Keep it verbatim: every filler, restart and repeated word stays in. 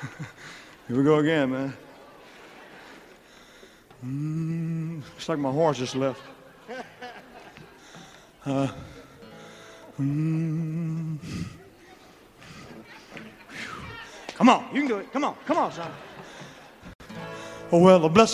Here we go again, man. Mm, it's like my horse just left. Uh, mm. Come on, you can do it. Come on, come on, son. Oh, well, bless